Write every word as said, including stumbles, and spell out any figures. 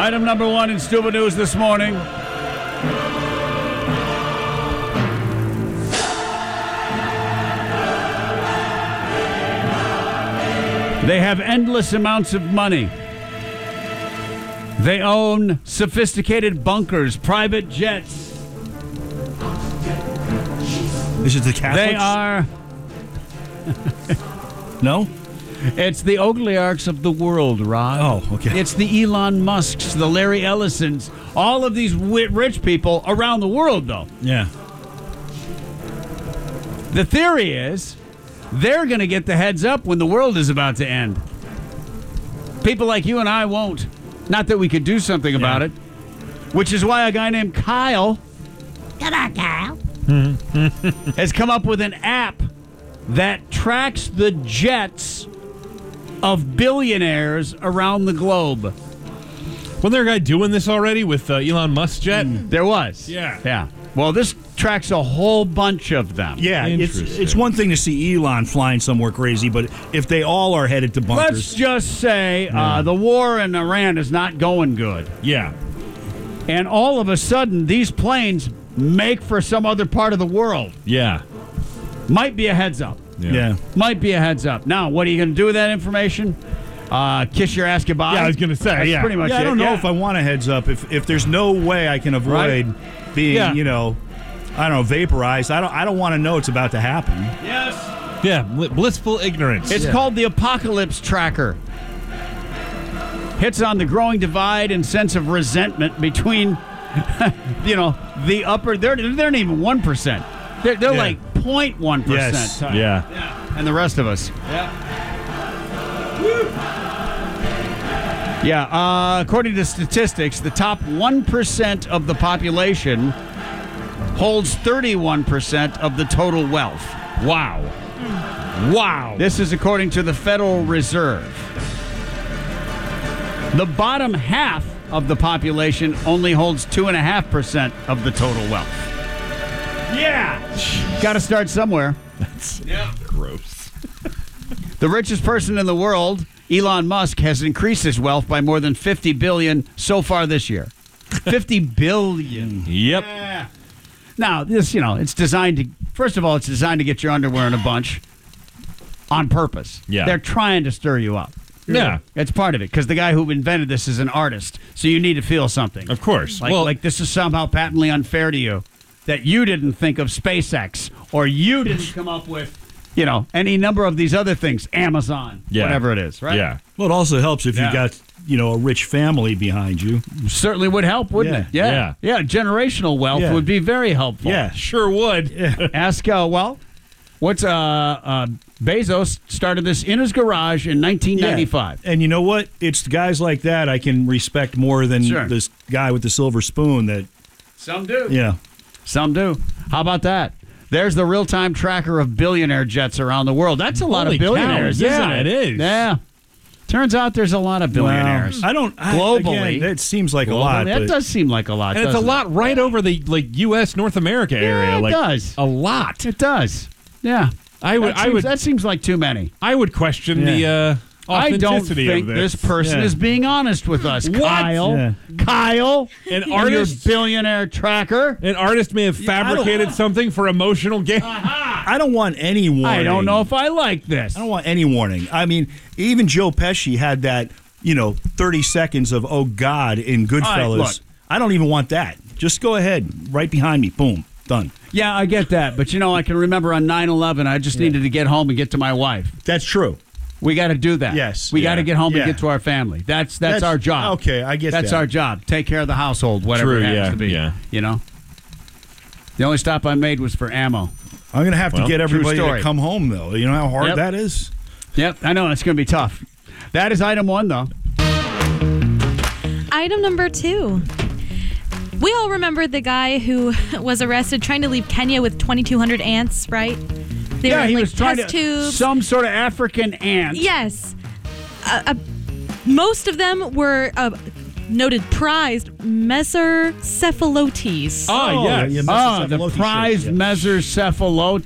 Item number one in Stupid News this morning. They have endless amounts of money. They own sophisticated bunkers, private jets. Is it the Catholics? They are... No? It's the oligarchs of the world, Rod. Oh, okay. It's the Elon Musks, the Larry Ellisons, all of these wi- rich people around the world, though. Yeah. The theory is they're going to get the heads up when the world is about to end. People like you and I won't. Not that we could do something about Yeah. it. Which is why a guy named Kyle, Come on, Kyle. has come up with an app that tracks the jets of billionaires around the globe. Wasn't there a guy doing this already with uh, Elon Musk's jet? There was. Yeah. Yeah. Well, this tracks a whole bunch of them. Yeah, it's Interesting. it's one thing to see Elon flying somewhere crazy, but if they all are headed to bunkers... Let's just say uh, the war in Iran is not going good. Yeah. And all of a sudden, these planes make for some other part of the world. Yeah. Might be a heads up. yeah. Might be a heads up. Now, what are you going to do with that information? Uh, kiss your ass goodbye? Yeah, I was going to say, That's yeah. pretty much Yeah, I it. don't know Yeah. if I want a heads up. If if there's no way I can avoid Right. being, Yeah. you know, I don't know, vaporized, I don't I don't want to know it's about to happen. Yes. Yeah, bl- blissful ignorance. It's called the Apocalypse Tracker. Hits on the growing divide and sense of resentment between, you know, the upper. They're they're not even one percent. They're they're Yeah. like zero point one percent. Yes. Yeah. And the rest of us. Yeah. Yeah. Uh, according to statistics, the top one percent of the population holds thirty-one percent of the total wealth. Wow. Wow. This is according to the Federal Reserve. The bottom half of the population only holds two point five percent of the total wealth. Yeah. Got to start somewhere. That's gross. The richest person in the world, Elon Musk, has increased his wealth by more than fifty billion dollars so far this year. fifty billion dollars. Yep. Yeah. Now, this, you know, it's designed to, first of all, it's designed to get your underwear in a bunch on purpose. Yeah. They're trying to stir you up. Yeah. It's part of it, because the guy who invented this is an artist, so you need to feel something. Of course. Like, well, like this is somehow patently unfair to you, that you didn't think of SpaceX, or you didn't come up with, you know, any number of these other things, Amazon, yeah. whatever it is, right? Yeah. Well, it also helps if Yeah. you've got, you know, a rich family behind you. Certainly would help, wouldn't Yeah. it? Yeah. Yeah. Generational wealth Yeah. would be very helpful. Yeah. Sure would. Ask, uh, well, what's, uh, uh, Bezos started this in his garage in nineteen ninety-five. Yeah. And you know what? It's guys like that I can respect more than Sure. this guy with the silver spoon that, Some do. yeah. Some do. How about that? There's the real-time tracker of billionaire jets around the world. That's a lot Holy of billionaires, cow. isn't Yeah, it? it is. Yeah. Turns out there's a lot of billionaires. Well, I don't, I, Globally. again, that seems like a lot. That but does seem like a lot, And it's a doesn't it? lot right over the like U S North America area. it like, does. A lot. It does. Yeah. I would That I seems, would that seems like too many. I would question the uh I don't authenticity think of this person Yeah. is being honest with us, What? Kyle. Yeah. Kyle, An and your artist- billionaire tracker. An artist may have I don't- fabricated something for emotional gain. I don't want any warning. I don't know if I like this. I don't want any warning. I mean, even Joe Pesci had that, you know, thirty seconds of, oh, God, in Goodfellas. look. I don't even want that. Just go ahead. Right behind me. Boom. Done. Yeah, I get that. But, you know, I can remember on nine eleven, I just needed to get home and get to my wife. That's true. We got to do that. Yes. We Yeah. got to get home Yeah. and get to our family. That's that's, That's- our job. okay, I get That's that. our job. Take care of the household, whatever True, it has yeah, to be. yeah. You know? The only stop I made was for ammo. I'm going to have Well, to get true everybody story. to come home, though. You know how hard Yep. that is? Yep, I know. It's going to be tough. That is item one, though. Item number two. We all remember the guy who was arrested trying to leave Kenya with twenty-two hundred ants, right? They were yeah, in, he like, was trying test to. tubes. Some sort of African ant. Yes. Uh, uh, most of them were uh, noted prized mesocephalotes. Oh, yes. yeah, Oh, the mesocephalotes, prized yeah. mesocephalotes.